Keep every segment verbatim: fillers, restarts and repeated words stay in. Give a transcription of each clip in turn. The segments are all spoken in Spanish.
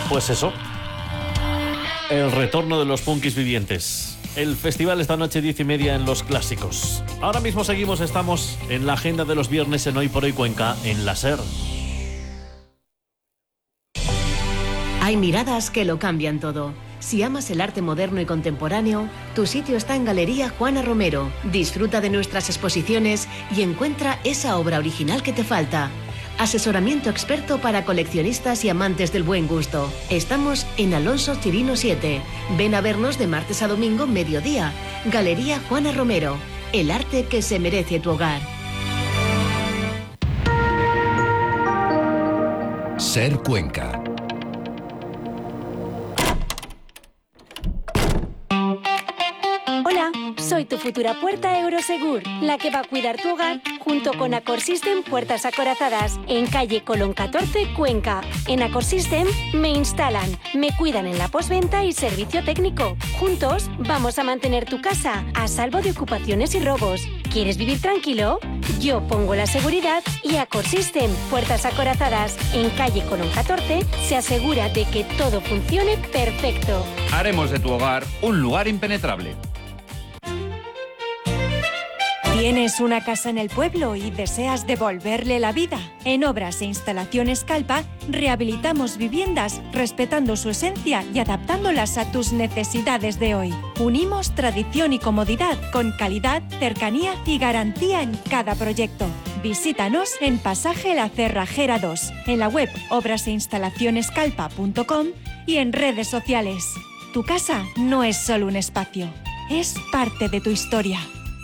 Pues eso, el retorno de los punkis vivientes. El festival esta noche diez y media en Los Clásicos. Ahora mismo seguimos, estamos en la agenda de los viernes en Hoy por Hoy Cuenca, en la SER. Hay miradas que lo cambian todo. Si amas el arte moderno y contemporáneo, tu sitio está en Galería Juana Romero. Disfruta de nuestras exposiciones y encuentra esa obra original que te falta. Asesoramiento experto para coleccionistas y amantes del buen gusto. Estamos en Alonso Chirino siete. Ven a vernos de martes a domingo, mediodía. Galería Juana Romero. El arte que se merece tu hogar. SER Cuenca. Hola, soy tu futura puerta Eurosegur, la que va a cuidar tu hogar junto con Acorsystem Puertas Acorazadas, en calle Colón catorce, Cuenca. En Acorsystem me instalan, me cuidan en la postventa y servicio técnico. Juntos vamos a mantener tu casa a salvo de ocupaciones y robos. ¿Quieres vivir tranquilo? Yo pongo la seguridad y Acorsystem Puertas Acorazadas, en calle Colón catorce, se asegura de que todo funcione perfecto. Haremos de tu hogar un lugar impenetrable. ¿Tienes una casa en el pueblo y deseas devolverle la vida? En Obras e Instalaciones Calpa rehabilitamos viviendas respetando su esencia y adaptándolas a tus necesidades de hoy. Unimos tradición y comodidad con calidad, cercanía y garantía en cada proyecto. Visítanos en Pasaje La Cerrajera dos, en la web obras e instalaciones calpa punto com y en redes sociales. Tu casa no es solo un espacio, es parte de tu historia.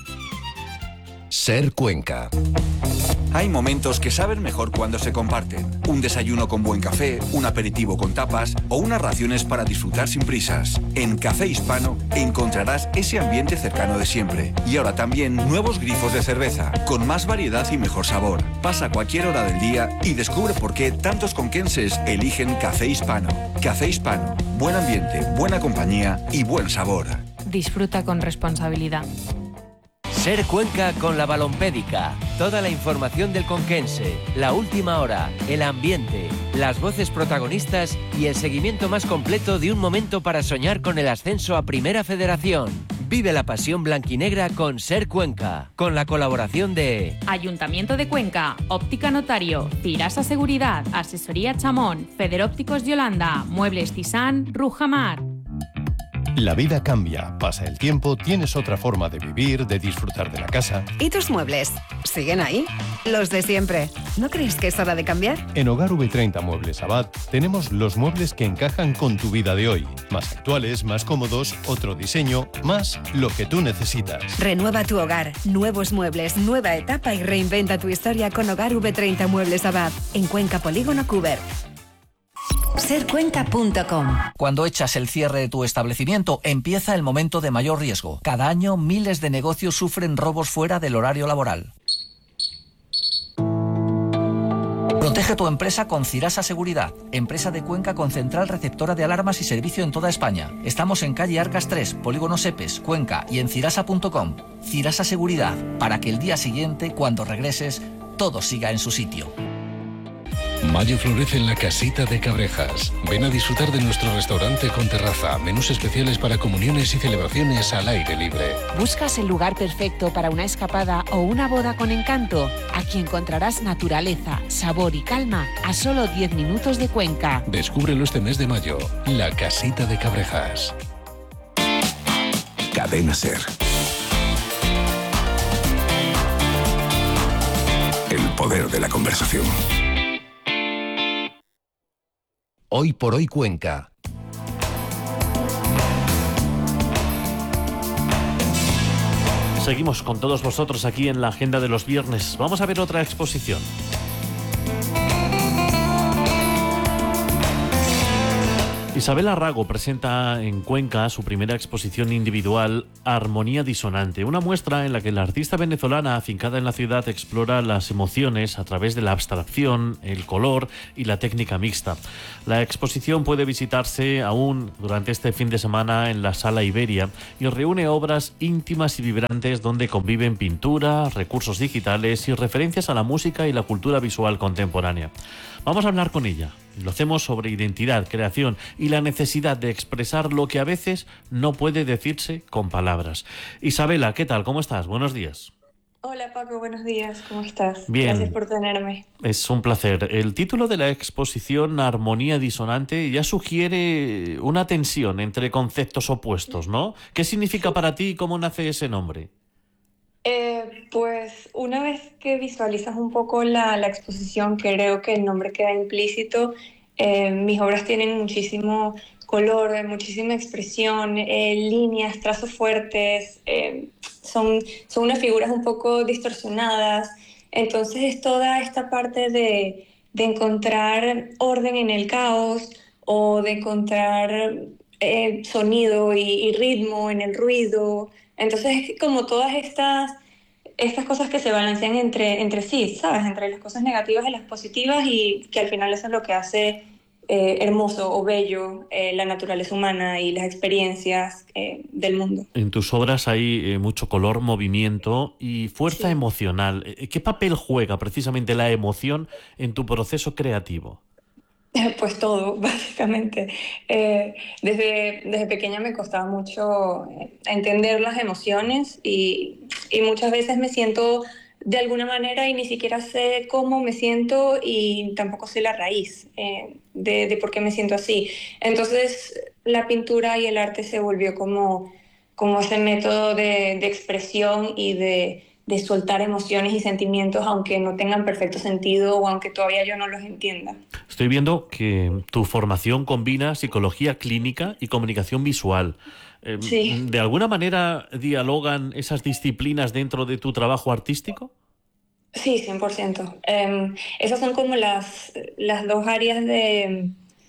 SER Cuenca. Hay momentos que saben mejor cuando se comparten. Un desayuno con buen café, un aperitivo con tapas o unas raciones para disfrutar sin prisas. En Café Hispano encontrarás ese ambiente cercano de siempre. Y ahora también nuevos grifos de cerveza, con más variedad y mejor sabor. Pasa cualquier hora del día y descubre por qué tantos conquenses eligen Café Hispano. Café Hispano. Buen ambiente, buena compañía y buen sabor. Disfruta con responsabilidad. SER Cuenca con la balompédica. Toda la información del conquense, la última hora, el ambiente, las voces protagonistas y el seguimiento más completo de un momento para soñar con el ascenso a Primera Federación. Vive la pasión blanquinegra con SER Cuenca, con la colaboración de Ayuntamiento de Cuenca, Óptica Notario, Cirasa Seguridad, Asesoría Chamón, Federópticos Yolanda, Muebles Tisán, Rujamar. La vida cambia, pasa el tiempo, tienes otra forma de vivir, de disfrutar de la casa. ¿Y tus muebles? ¿Siguen ahí? Los de siempre. ¿No crees que es hora de cambiar? En Hogar V treinta Muebles Abad tenemos los muebles que encajan con tu vida de hoy. Más actuales, más cómodos, otro diseño, más lo que tú necesitas. Renueva tu hogar, nuevos muebles, nueva etapa y reinventa tu historia con Hogar V treinta Muebles Abad. En Cuenca Polígono Cuber. ser cuenca punto com. Cuando echas el cierre de tu establecimiento, empieza el momento de mayor riesgo. Cada año, miles de negocios sufren robos fuera del horario laboral. Protege tu empresa con Cirasa Seguridad, empresa de Cuenca con central receptora de alarmas y servicio en toda España. Estamos en calle Arcas tres, Polígono Sepes, Cuenca y en cirasa punto com. Cirasa Seguridad, para que el día siguiente, cuando regreses, todo siga en su sitio. Mayo florece en la Casita de Cabrejas. Ven a disfrutar de nuestro restaurante con terraza, menús especiales para comuniones y celebraciones al aire libre. ¿Buscas el lugar perfecto para una escapada o una boda con encanto? Aquí encontrarás naturaleza, sabor y calma a solo diez minutos de Cuenca. Descúbrelo este mes de mayo. La Casita de Cabrejas. Cadena SER. El poder de la conversación. Hoy por Hoy Cuenca. Seguimos con todos vosotros aquí en la agenda de los viernes. Vamos a ver otra exposición. Isabel Arrago presenta en Cuenca su primera exposición individual Armonía Disonante, una muestra en la que la artista venezolana afincada en la ciudad explora las emociones a través de la abstracción, el color y la técnica mixta. La exposición puede visitarse aún durante este fin de semana en la Sala Iberia y reúne obras íntimas y vibrantes donde conviven pintura, recursos digitales y referencias a la música y la cultura visual contemporánea. Vamos a hablar con ella. Lo hacemos sobre identidad, creación y la necesidad de expresar lo que a veces no puede decirse con palabras. Isabela, ¿qué tal? ¿Cómo estás? Buenos días. Hola Paco, buenos días, ¿cómo estás? Bien. Gracias por tenerme. Es un placer. El título de la exposición Armonía Disonante ya sugiere una tensión entre conceptos opuestos, ¿no? ¿Qué significa para ti y cómo nace ese nombre? Eh, pues una vez que visualizas un poco la, la exposición, creo que el nombre queda implícito. Eh, mis obras tienen muchísimo color, muchísima expresión, eh, líneas, trazos fuertes, eh, son, son unas figuras un poco distorsionadas. Entonces es toda esta parte de, de encontrar orden en el caos o de encontrar eh, sonido y, y ritmo en el ruido. Entonces es como todas estas, estas cosas que se balancean entre, entre sí, ¿sabes? Entre las cosas negativas y las positivas, y que al final eso es lo que hace eh, hermoso o bello eh, la naturaleza humana y las experiencias eh, del mundo. En tus obras hay eh, mucho color, movimiento y fuerza Sí. emocional. Eh, ¿Qué papel juega precisamente la emoción en tu proceso creativo? Pues todo, básicamente. Eh, desde, desde pequeña me costaba mucho eh, entender las emociones y, y muchas veces me siento de alguna manera y ni siquiera sé cómo me siento y tampoco sé la raíz eh, de, de por qué me siento así. Entonces la pintura y el arte se volvió como, como ese método de, de expresión y de, de soltar emociones y sentimientos aunque no tengan perfecto sentido o aunque todavía yo no los entienda. Estoy viendo que tu formación combina psicología clínica y comunicación visual. Eh, Sí. ¿De alguna manera dialogan esas disciplinas dentro de tu trabajo artístico? Sí, cien por ciento. Eh, esas son como las, las dos áreas de,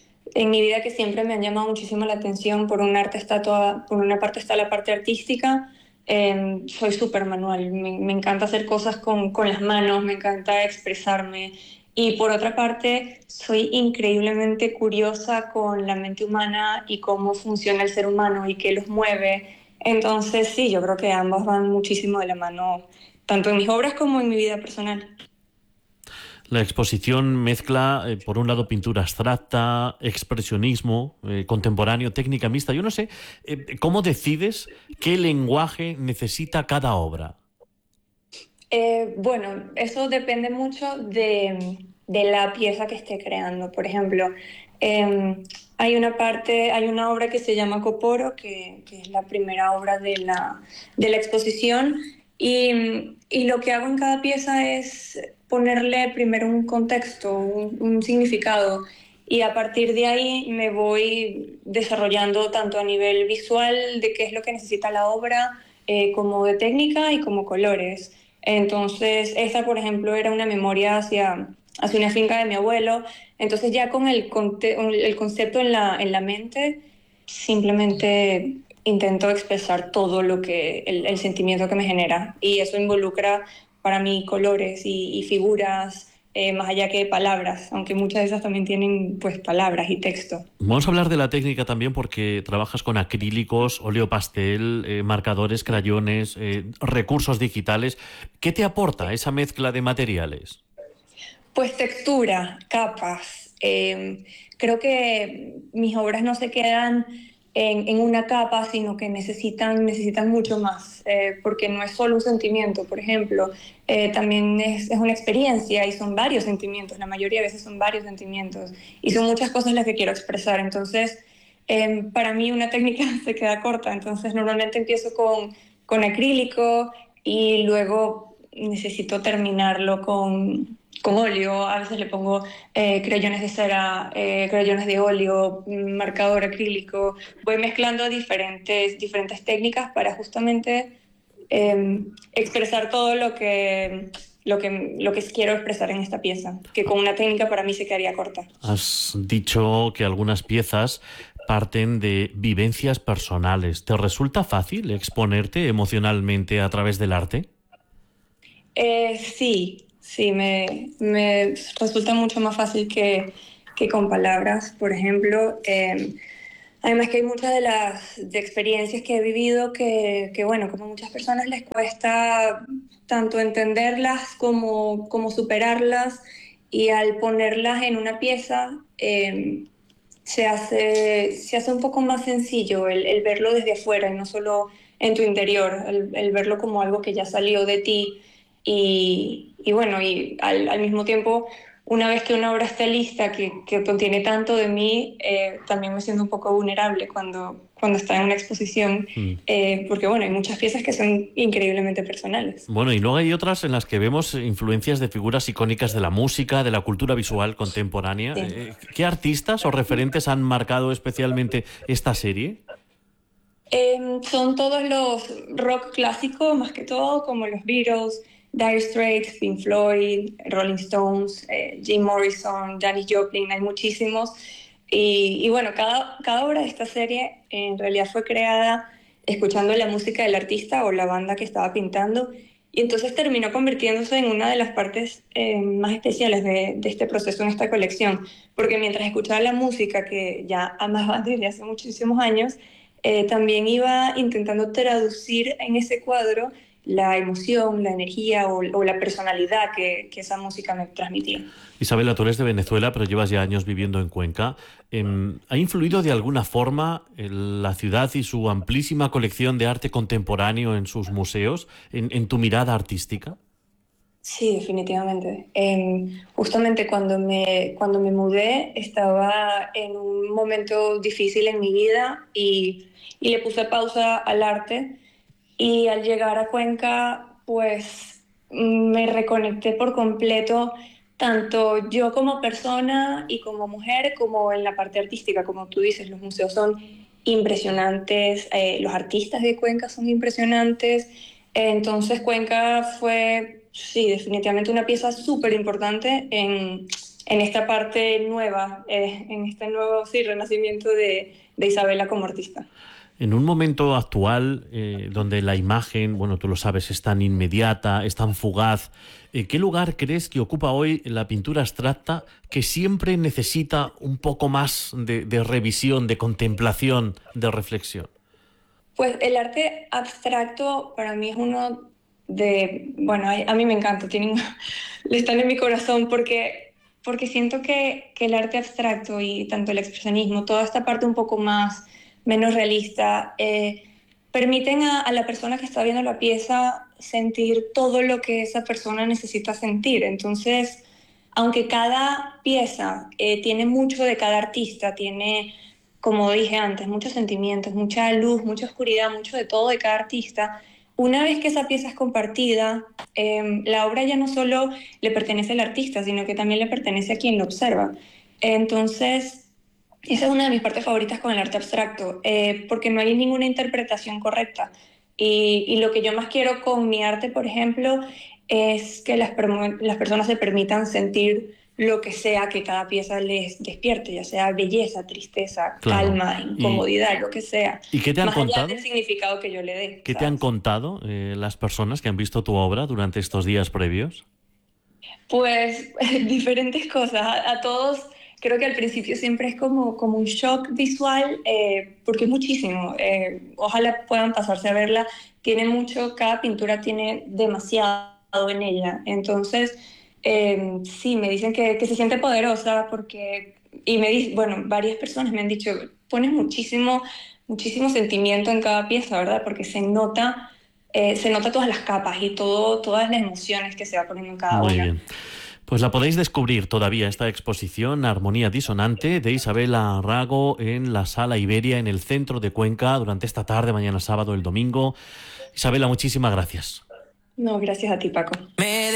en mi vida que siempre me han llamado muchísimo la atención. Por una, arte está toda, por una parte está la parte artística. Eh, soy súper manual, me, me encanta hacer cosas con, con las manos, me encanta expresarme. Y por otra parte, soy increíblemente curiosa con la mente humana y cómo funciona el ser humano y qué los mueve. Entonces, sí, yo creo que ambas van muchísimo de la mano, tanto en mis obras como en mi vida personal. La exposición mezcla, eh, por un lado, pintura abstracta, expresionismo, eh, contemporáneo, técnica mixta. Yo no sé, eh, ¿cómo decides qué lenguaje necesita cada obra? Eh, bueno, eso depende mucho de, de la pieza que esté creando. Por ejemplo, eh, hay una parte, hay una obra que se llama Coporo, que, que es la primera obra de la, de la exposición, y, y lo que hago en cada pieza es ponerle primero un contexto, un, un significado, y a partir de ahí me voy desarrollando tanto a nivel visual de qué es lo que necesita la obra, eh, como de técnica y como colores. Entonces, esta, por ejemplo, era una memoria hacia, hacia una finca de mi abuelo. Entonces, ya con el, conte el concepto en la, en la mente, simplemente intento expresar todo lo que, el, el sentimiento que me genera. Y eso involucra para mí colores y, y figuras, eh, más allá que palabras, aunque muchas de esas también tienen pues palabras y texto. Vamos a hablar de la técnica también porque trabajas con acrílicos, óleo pastel, eh, marcadores, crayones, eh, recursos digitales. ¿Qué te aporta esa mezcla de materiales? Pues textura, capas. Eh, creo que mis obras no se quedan en, en una capa, sino que necesitan, necesitan mucho más, eh, porque no es solo un sentimiento, por ejemplo, eh, también es, es una experiencia y son varios sentimientos, la mayoría de veces son varios sentimientos y son muchas cosas las que quiero expresar. Entonces, eh, para mí una técnica se queda corta, entonces normalmente empiezo con, con acrílico y luego necesito terminarlo con... con óleo, a veces le pongo eh, crayones de cera, eh, crayones de óleo, marcador acrílico. Voy mezclando diferentes, diferentes técnicas para justamente eh, expresar todo lo que, lo, que, lo que quiero expresar en esta pieza, que con una técnica para mí se quedaría corta. Has dicho que algunas piezas parten de vivencias personales. ¿Te resulta fácil exponerte emocionalmente a través del arte? Eh, sí. Sí, me, me resulta mucho más fácil que, que con palabras, por ejemplo. Eh, además que hay muchas de las de experiencias que he vivido que, que, bueno, como muchas personas les cuesta tanto entenderlas como, como superarlas, y al ponerlas en una pieza eh, se, hace, se hace un poco más sencillo el, el verlo desde afuera y no solo en tu interior, el, el verlo como algo que ya salió de ti y, y bueno, y al, al mismo tiempo, una vez que una obra está lista, que, que contiene tanto de mí, eh, también me siento un poco vulnerable cuando, cuando está en una exposición, mm. eh, porque bueno, hay muchas piezas que son increíblemente personales. Bueno, y luego hay otras en las que vemos influencias de figuras icónicas de la música, de la cultura visual contemporánea. Sí. Eh, ¿Qué artistas o referentes han marcado especialmente esta serie? Eh, son todos los rock clásicos, más que todo, como los Beatles, Dire Straits, Pink Floyd, Rolling Stones, eh, Jim Morrison, Janis Joplin, hay muchísimos. Y, y bueno, cada, cada obra de esta serie en realidad fue creada escuchando la música del artista o la banda que estaba pintando, y entonces terminó convirtiéndose en una de las partes eh, más especiales de, de este proceso en esta colección, porque mientras escuchaba la música que ya amaba desde hace muchísimos años, eh, también iba intentando traducir en ese cuadro la emoción, la energía o, o la personalidad que, que esa música me transmitía. Isabela, tú eres de Venezuela, pero llevas ya años viviendo en Cuenca. Eh, ¿Ha influido de alguna forma en la ciudad y su amplísima colección de arte contemporáneo en sus museos, en, en tu mirada artística? Sí, definitivamente. Eh, justamente cuando me, cuando me mudé estaba en un momento difícil en mi vida y, y le puse pausa al arte. Y al llegar a Cuenca, pues me reconecté por completo, tanto yo como persona y como mujer, como en la parte artística. Como tú dices, los museos son impresionantes, eh, los artistas de Cuenca son impresionantes. Entonces Cuenca fue, sí, definitivamente una pieza súper importante en, en esta parte nueva, eh, en este nuevo sí, renacimiento de, de Isabela como artista. En un momento actual eh, donde la imagen, bueno, tú lo sabes, es tan inmediata, es tan fugaz, eh, ¿qué lugar crees que ocupa hoy la pintura abstracta que siempre necesita un poco más de, de revisión, de contemplación, de reflexión? Pues el arte abstracto para mí es uno de... Bueno, a, a mí me encanta, tienen, están en mi corazón porque, porque siento que, que el arte abstracto y tanto el expresionismo, toda esta parte un poco más... menos realista, eh, permiten a, a la persona que está viendo la pieza sentir todo lo que esa persona necesita sentir. Entonces, aunque cada pieza eh, tiene mucho de cada artista, tiene, como dije antes, muchos sentimientos, mucha luz, mucha oscuridad, mucho de todo de cada artista, una vez que esa pieza es compartida, eh, la obra ya no solo le pertenece al artista, sino que también le pertenece a quien lo observa. Entonces, esa es una de mis partes favoritas con el arte abstracto, eh, porque no hay ninguna interpretación correcta. Y, y lo que yo más quiero con mi arte, por ejemplo, es que las, las personas se permitan sentir lo que sea que cada pieza les despierte, ya sea belleza, tristeza, claro, calma, incomodidad, y, lo que sea. ¿Y qué te han más contado? allá del significado que yo le dé. ¿Qué ¿sabes? te han contado eh, las personas que han visto tu obra durante estos días previos? Pues diferentes cosas. A, a todos... Creo que al principio siempre es como, como un shock visual, eh, porque es muchísimo. Eh, ojalá puedan pasarse a verla. Tiene mucho, cada pintura tiene demasiado en ella. Entonces, eh, sí, me dicen que, que se siente poderosa porque... Y me dicen, bueno, varias personas me han dicho, pones muchísimo, muchísimo sentimiento en cada pieza, ¿verdad? Porque se nota, eh, se nota todas las capas y todo, todas las emociones que se va poniendo en cada Muy una. Bien. Pues la podéis descubrir todavía, esta exposición Armonía Disonante de Isabela Rago en la Sala Iberia en el centro de Cuenca durante esta tarde, mañana sábado, el domingo. Isabela, muchísimas gracias. No, gracias a ti, Paco.